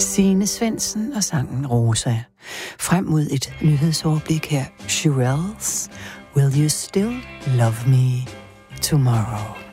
Signe Svendsen og sangen Rosa. Frem mod et nyhedsoverblik her. Shirelles, Will You Still Love Me Tomorrow?